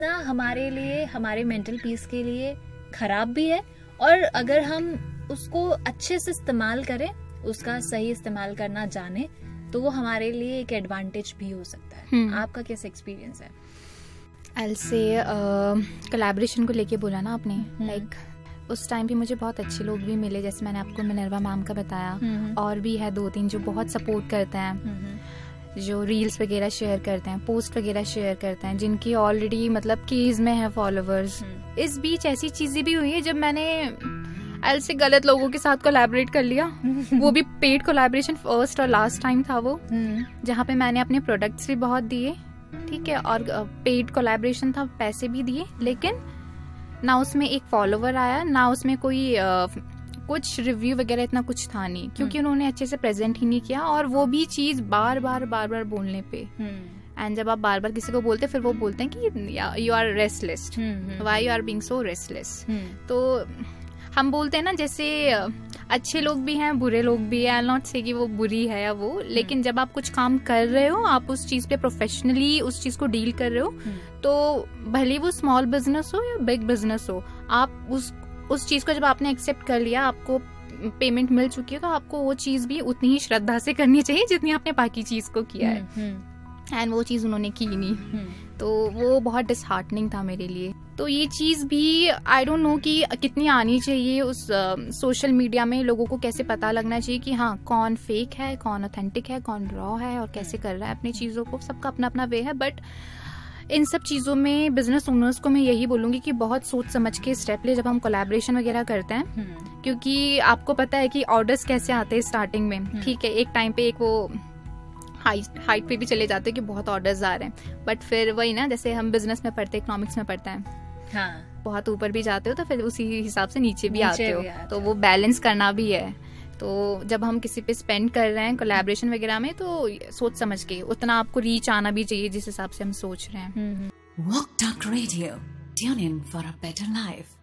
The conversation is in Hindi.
ना हमारे लिए, हमारे मेंटल पीस के लिए खराब भी है, और अगर हम उसको अच्छे से इस्तेमाल करें, उसका सही इस्तेमाल करना जाने, तो वो हमारे लिए एक एडवांटेज भी हो सकता है। आपका कैसा एक्सपीरियंस है? आई से कोलैबोरेशन को लेके बोला ना आपने, लाइक उस टाइम भी मुझे बहुत अच्छे लोग भी मिले, जैसे मैंने आपको मिनर्वा मैम का बताया, और भी है 2-3 जो बहुत सपोर्ट करते हैं, जो रील्स वगैरह शेयर करते हैं, पोस्ट वगैरह शेयर करते हैं, जिनकी ऑलरेडी मतलब केज में है फॉलोवर्स। इस बीच ऐसी चीजें भी हुई है जब मैंने एल से गलत लोगों के साथ कोलैबोरेट कर लिया। वो भी पेड कोलैबोरेशन, फर्स्ट और लास्ट टाइम था वो, जहाँ पे मैंने अपने प्रोडक्ट्स भी बहुत दिए, ठीक है, और पेड कोलैबोरेशन था, पैसे भी दिए, लेकिन ना उसमें एक फॉलोवर आया, ना उसमें कोई कुछ रिव्यू वगैरह इतना कुछ था नहीं, क्योंकि उन्होंने अच्छे से प्रेजेंट ही नहीं किया, और वो भी चीज बार बार बोलने पे। एंड जब आप बार बार किसी को बोलते, फिर वो बोलते हैं कि you are restless, why you are being so restless. तो हम बोलते हैं ना, जैसे अच्छे लोग भी हैं, बुरे लोग भी हैं, आई नॉट से कि वो बुरी है या वो, लेकिन जब आप कुछ काम कर रहे हो, आप उस चीज पे प्रोफेशनली उस चीज को डील कर रहे हो, तो भले वो स्मॉल बिजनेस हो या बिग बिजनेस हो, आप उस चीज को जब आपने एक्सेप्ट कर लिया, आपको पेमेंट मिल चुकी है, तो आपको वो चीज भी उतनी ही श्रद्धा से करनी चाहिए जितनी आपने बाकी चीज को किया है। एंड वो चीज उन्होंने की नहीं, तो वो बहुत डिसहार्टनिंग था मेरे लिए। तो ये चीज भी आई डोंट नो कि कितनी आनी चाहिए उस सोशल मीडिया में, लोगों को कैसे पता लगना चाहिए कि हाँ कौन फेक है, कौन ऑथेंटिक है, कौन रॉ है, और कैसे कर रहा है अपनी चीजों को। सबका अपना अपना वे है, बट इन सब चीज़ों में बिजनेस ओनर्स को मैं यही बोलूंगी कि बहुत सोच समझ के स्टेप ले जब हम कोलैबोरेशन वगैरह करते हैं, क्योंकि आपको पता है कि ऑर्डर्स कैसे आते हैं स्टार्टिंग में, ठीक है, एक टाइम पे एक वो हाइट पे भी चले जाते हैं कि बहुत ऑर्डर्स आ रहे हैं, बट फिर वही ना, जैसे हम बिजनेस में पढ़ते हैं, इकोनॉमिक्स में पढ़ते हैं, हाँ, बहुत ऊपर भी जाते हो तो फिर उसी हिसाब से नीचे भी आते हो, तो वो बैलेंस करना भी है। तो जब हम किसी पे स्पेंड कर रहे हैं कोलैबोरेशन वगैरह में, तो सोच समझ के उतना आपको रीच आना भी चाहिए जिस हिसाब से हम सोच रहे हैं। Walk Talk Radio. Tune in for a better life.